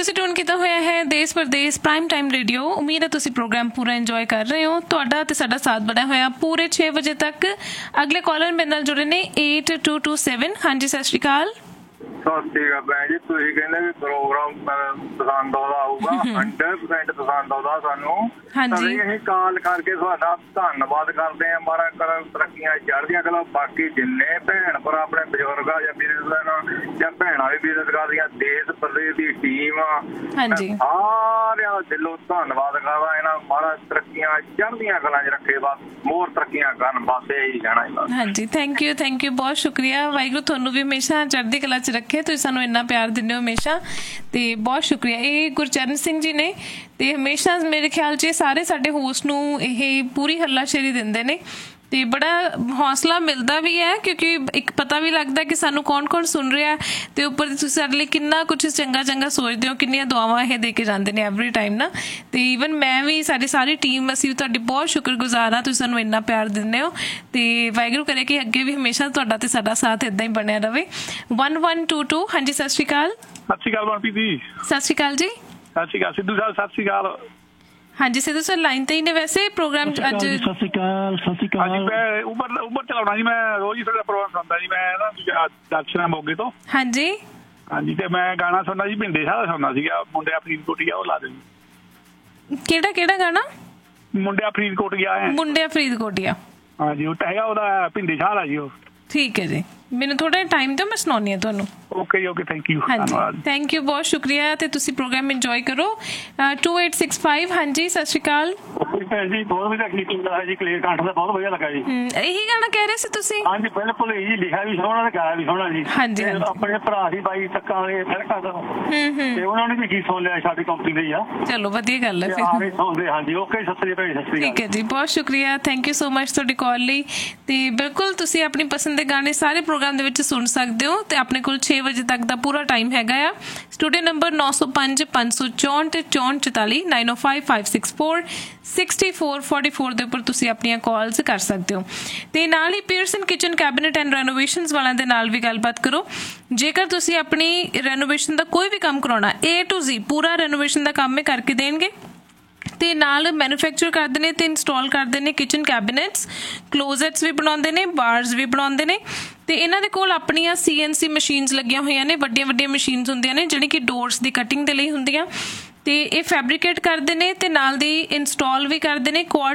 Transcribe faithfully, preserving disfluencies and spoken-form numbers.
ਤੁਸੀਂ ਟੂਨ ਕੀਤਾ ਹੋਇਆ ਹੈ ਦੇਸ਼ ਪ੍ਰਦੇਸ਼ ਪ੍ਰਾਈਮ ਟਾਈਮ ਰੇਡੀਓ। ਉਮੀਦ ਹੈ ਤੁਸੀਂ ਪ੍ਰੋਗਰਾਮ ਪੂਰਾ ਇੰਜੋਏ ਕਰ ਰਹੇ ਹੋ। ਤੁਹਾਡਾ ਤੇ ਸਾਡਾ ਸਾਥ ਬਣਿਆ ਹੋਇਆ ਪੂਰੇ ਛੇ ਵਜੇ ਤੱਕ। ਅਗਲੇ ਕਾਲਰ ਮੇਰੇ ਨਾਲ ਜੁੜੇ ਨੇ ਏਟ ਟੂ ਟੂ ਸੈਵਨ। ਹਾਂਜੀ, ਸਤਿ ਸ਼੍ਰੀ ਅਕਾਲ। ਸਤਿ ਸ਼੍ਰੀ ਅਕਾਲ ਭੈਣ ਜੀ। ਤੁਸੀਂ ਕਹਿੰਦੇ ਵੀ ਪ੍ਰੋਗਰਾਮ ਪਸੰਦ ਆਉਂਦਾ ਆਊਗਾ, ਹੰਡਰਡ ਪਰਸੈਂਟ ਪਸੰਦ ਆਉਂਦਾ ਸਾਨੂੰ। ਅਸੀਂ ਅਸੀਂ ਕਾਲ ਕਰਕੇ ਤੁਹਾਡਾ ਧੰਨਵਾਦ ਕਰਦੇ ਹਾਂ। ਮਹਾਰਾਜ ਕਰਨ ਤਰੱਕੀਆਂ ਚੜ੍ਹਦੀਆਂ ਕਲਾ। ਬਾਕੀ ਜਿੰਨੇ ਭੈਣ ਭਰਾ ਆਪਣੇ ਬਜ਼ੁਰਗ ਆ ਜਾਂ ਬਿਜ਼ਨਸਮੈਨ ਜਾਂ ਭੈਣਾਂ ਵੀ ਬਿਜ਼ਨਸ ਕਰਦੀਆਂ, ਦੇਸ਼ ਪ੍ਰਦੇਸ਼ ਦੀ ਟੀਮ ਆ, ਸਾਰਿਆਂ ਦਾ ਦਿਲੋਂ ਧੰਨਵਾਦ ਕਰਦਾ। ਇਹਨਾਂ ਮਹਾਰਾਜ ਤਰੱਕੀਆਂ ਚੜ੍ਹਦੀਆਂ ਕਲਾਂ 'ਚ ਰੱਖੇ। ਬਸ ਮੋਰ ਤਰੱਕੀਆਂ ਕਰਨ, ਬਸ ਇਹੀ ਕਹਿਣਾ। ਹਾਂਜੀ, ਥੈਂਕ ਯੂ ਥੈਂਕ ਯੂ, ਬਹੁਤ ਸ਼ੁਕਰੀਆ। ਵਾਹਿਗੁਰੂ ਤੁਹਾਨੂੰ ਵੀ ਹਮੇਸ਼ਾ ਚੜ੍ਹਦੀ ਕਲਾ 'ਚ ਰੱਖੇ। ਤੁਸੀਂ ਸਾਨੂੰ ਇੰਨਾ ਪਿਆਰ ਦਿੰਦੇ ਹੋ ਹਮੇਸ਼ਾ, ਤੇ ਬਹੁਤ ਸ਼ੁਕਰੀਆ। ਇਹ ਗੁਰਚਰਨ ਸਿੰਘ ਜੀ ਨੇ, ਤੇ ਹਮੇਸ਼ਾ ਮੇਰੇ ਖਿਆਲ 'ਚ ਸਾਰੇ ਸਾਡੇ ਹੋਸਟ ਨੂੰ ਇਹ ਪੂਰੀ ਹੱਲਾਸ਼ੇਰੀ ਦਿੰਦੇ ਨੇ, ਤੇ ਬੜਾ ਹੌਸਲਾ ਮਿਲਦਾ ਵੀ ਹੈ, ਕਿਉਂਕਿ ਇੱਕ ਪਤਾ ਵੀ ਲੱਗਦਾ ਕਿ ਸਾਨੂੰ ਕੌਣ ਕੌਣ ਸੁਣ ਰਿਹਾ, ਤੇ ਉੱਪਰ ਤੁਸੀਂ ਸਾਡੇ ਲਈ ਕਿੰਨਾ ਕੁਛ ਚੰਗਾ ਚੰਗਾ ਸੋਚਦੇ ਹੋ, ਕਿੰਨੀਆਂ ਦੁਆਵਾਂ ਇਹ ਦੇ ਕੇ ਜਾਂਦੇ ਨੇ ਐਵਰੀ ਟਾਈਮ ਨਾ। ਤੇ ਈਵਨ ਮੈਂ ਵੀ, ਸਾਡੀ ਸਾਰੀ ਟੀਮ, ਅਸੀਂ ਤੁਹਾਡੀ ਬਹੁਤ ਸ਼ੁਕਰਗੁਜ਼ਾਰ ਹਾਂ। ਤੁਸੀਂ ਸਾਨੂੰ ਇੰਨਾ ਪਿਆਰ ਦਿੰਦੇ ਹੋ, ਤੇ ਵਾਹਿਗੁਰੂ ਕਰੇ ਕਿ ਅੱਗੇ ਵੀ ਹਮੇਸ਼ਾ ਤੁਹਾਡਾ ਤੇ ਸਾਡਾ ਸਾਥ ਏਦਾਂ ਹੀ ਬਣਿਆ ਰਵੇ। One one two to. ਹਾਂਜੀ, ਸਤਿ ਸ਼੍ਰੀ ਅਕਾਲ। ਸਤਿ ਸ਼੍ਰੀ ਅਕਾਲ ਮਨਪ੍ਰੀਤ ਜੀ। ਸਤਿ ਸ਼੍ਰੀ ਅਕਾਲ ਜੀ। ਸਤਿ ਸ਼੍ਰੀ ਅਕਾਲ ਸਿੱਧੂ ਸਾਹਿਬ। ਸਤਿ ਸ਼੍ਰੀ ਅਕਾਲ। ਹਾਂਜੀ ਸਿੱਧੂ ਸਰ ਲਾਈਨ ਤੇ ਹੀ ਨੇ ਵੈਸੇ ਪ੍ਰੋਗਰਾਮ ਅੱਜ। ਸਤਿ ਸ਼੍ਰੀ ਅਕਾਲ। ਸਤਿ ਸ਼੍ਰੀ ਅਕਾਲ। ਮੈਂ ਉਬਰ ਉਬਰ ਚਲਾਉਣਾ ਜੀ। ਮੈਂ ਰੋਜ਼ ਹੀ ਤੁਹਾਡਾ ਪ੍ਰੋਗਰਾਮ ਸੁਣਦਾ ਜੀ। ਮੈਂ ਨਾ ਦਰਸ਼ਨਾ ਮੋਗੇ ਤੋਂ। ਹਾਂਜੀ ਹਾਂਜੀ। ਤੇ ਮੈਂ ਗਾਣਾ ਸੁਣਨਾ ਜੀ, ਭਿੰਡੇ ਸ਼ਾਹ ਦਾ ਸੁਣਨਾ ਸੀਗਾ। ਮੁੰਡਿਆ ਫਰੀਦਕੋਟ ਗਿਆ, ਉਹ ਲਾ ਦੇ। ਕਿਹੜਾ ਕਿਹੜਾ ਗਾਣਾ? ਮੁੰਡਿਆ ਫਰੀਦਕੋਟ ਗਿਆ ਹੈ। ਮੁੰਡਿਆ ਫਰੀਦਕੋਟ ਗਿਆ। ਹਾਂਜੀ, ਉਹ ਤਾਂ ਹੈਗਾ ਉਹਦਾ ਭਿੰਡੇ ਸ਼ਾਹ ਦਾ ਜੀ ਉਹ। ਠੀਕ ਹੈ ਜੀ, ਮੈਨੂੰ ਥੋੜਾ ਟਾਈਮ ਦਿਓ, ਮੈਂ ਸੁਣਾਉਂਦੀ ਹਾਂ ਤੁਹਾਨੂੰ। ਓਕੇ ਜੀ, ਓਕੇ, ਥੈਂਕ ਯੂ। ਹਾਂਜੀ, ਥੈਂਕ ਯੂ, ਬਹੁਤ ਸ਼ੁਕਰੀਆ। ਤੇ ਤੁਸੀਂ ਪ੍ਰੋਗਰਾਮ ਇੰਜੋਏ ਕਰੋ। To eight six five. ਹਾਂਜੀ, ਸਤਿ ਸ਼੍ਰੀ ਅਕਾਲ ਭੈਣ ਜੀ। ਬਹੁਤ ਵਧੀਆ ਗੀਤ ਹੈ ਜੀ, ਕਲੀਅਰ ਕੰਠ ਦਾ, ਬਹੁਤ ਵਧੀਆ ਲੱਗਾ ਜੀ। ਇਹੀ ਗਾਣਾ ਕਹਿ ਰਹੇ ਸੀ ਤੁਸੀਂ? ਹਾਂਜੀ, ਬਿਲਕੁਲ ਜੀ। ਲਿਖਿਆ ਵੀ ਸੋਹਣਾ ਤੇ ਗਾਇਆ ਵੀ ਸੋਹਣਾ ਜੀ। ਹਾਂਜੀ, ਆਪਣੇ ਭਰਾ ਸੀ ਬਾਈ ਟੱਕਾਂ ਵਾਲੇ ਸੜਕਾਂ ਤੋਂ, ਤੇ ਉਹਨਾਂ ਨੇ ਵੀ ਗੀਤ ਸੁਣ ਲਿਆ, ਸਾਡੀ ਕੰਪਨੀ ਦੇ ਹੀ ਆ। ਚਲੋ ਵਧੀਆ ਗੱਲ ਹੈ ਫਿਰ। ਸੁਣਦੇ। ਹਾਂਜੀ, ਓਕੇ, ਸਤਿ ਸ਼੍ਰੀ ਅਕਾਲ। ਸਤਿ ਸ਼੍ਰੀ ਅਕਾਲ। ਠੀਕ ਹੈ ਜੀ, ਬਹੁਤ ਸ਼ੁਕਰੀਆ, ਥੈਂਕ ਯੂ ਸੋ ਮਚ ਤੁਹਾਡੀ ਕਾਲ ਲਈ। ਤੇ ਬਿਲਕੁਲ ਤੁਸੀਂ ਆਪਣੀ ਪਸੰਦ ਦੇ ਗਾਣੇ ਸਾਰੇ ਪ੍ਰੋਗਰਾਮ ਦੇ ਵਿੱਚ ਸੁਣ ਸਕਦੇ ਹੋ, ਤੇ ਆਪਣੇ ਕੋਲ ਛੇ ਵਜੇ ਤੱਕ ਦਾ ਪੂਰਾ ਟਾਈਮ ਹੈਗਾ ਆ। ਸਟੂਡੀਓ ਨੰਬਰ ਨੌ ਸੌ ਪੰਜ ਪੰਜ ਸੌ ਚੌਂਹਠ ਚੌਂਹਠ ਚੁਤਾਲੀ ਨਾਈਨ ਓ five five six four sixty four forty four ਦੇ ਉੱਪਰ ਤੁਸੀਂ ਆਪਣੀਆਂ ਕਾਲਸ ਕਰ ਸਕਦੇ ਹੋ। ਤੇ ਨਾਲ ਹੀ ਪੀਅਰਸਨ ਕਿਚਨ ਕੈਬਨਿਟ ਐਂਡ ਰੈਨੋਵੇਸ਼ਨਸ ਵਾਲਿਆਂ ਦੇ ਨਾਲ ਵੀ ਗੱਲਬਾਤ ਕਰੋ। ਜੇਕਰ ਤੁਸੀਂ ਆਪਣੀ ਰੈਨੋਵੇਸ਼ਨ ਦਾ ਕੋਈ ਵੀ ਕੰਮ ਕਰਾਉਣਾ, ਏ ਟੂ ਜ਼ੀ ਪੂਰਾ ਰੈਨੋਵੇਸ਼ਨ ਦਾ ਕੰਮ ਇਹ ਕਰਕੇ ਦੇਣਗੇ, ਤੇ ਨਾਲ ਮੈਨੂਫੈਕਚਰ ਕਰਦੇ ਨੇ ਤੇ ਇੰਸਟਾਲ ਕਰਦੇ ਨੇ ਕਿਚਨ ਕੈਬਨਿਟਸ, ਕਲੋਜ਼ਟਸ ਵੀ ਬਣਾਉਂਦੇ ਨੇ, ਬਾਰਸ ਵੀ ਬਣਾਉਂਦੇ ਨੇ। ਤੇ ਇਹਨਾਂ ਦੇ ਕੋਲ ਆਪਣੀਆਂ ਸੀ ਐਨ ਸੀ ਮਸ਼ੀਨਸ ਲੱਗੀਆਂ ਹੋਈਆਂ ਨੇ, ਵੱਡੀਆਂ ਵੱਡੀਆਂ ਮਸ਼ੀਨਸ ਹੁੰਦੀਆਂ ਨੇ ਜਿਹੜੀ ਕਿ ਡੋਰਸ ਦੀ ਕਟਿੰਗ ਦੇ ਲਈ ਹੁੰਦੀਆਂ, ਤੇ ਇਹ ਫੈਬਰੀਕੇਟ ਕਰਦੇ ਨੇ ਤੇ ਨਾਲ ਦੀ ਇੰਸਟਾਲ ਵੀ ਕਰਦੇ ਨੇ।